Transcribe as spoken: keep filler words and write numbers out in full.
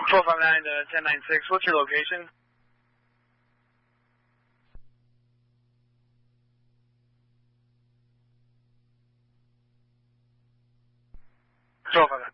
four five nine to ten nine six, what's your location? four five nine.